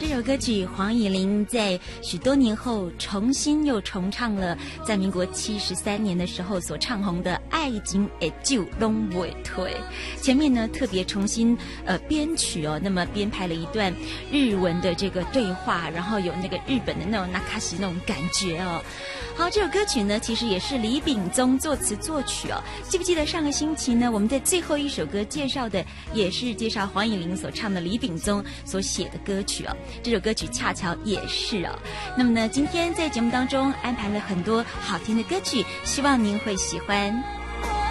这首歌曲黄乙玲在许多年后重新又重唱了在民国73年的时候所唱红的《爱情的酒拢未退》。前面呢特别重新编曲哦，那么编排了一段日文的这个对话，然后有那个日本的那种那卡西那种感觉哦。好，这首歌曲呢其实也是李秉宗作词作曲哦。记不记得上个星期呢我们在最后一首歌介绍的也是介绍黄乙玲所唱的李秉宗所写的歌曲哦，这首歌曲恰巧也是哦。那么呢今天在节目当中安排了很多好听的歌曲，希望您会喜欢。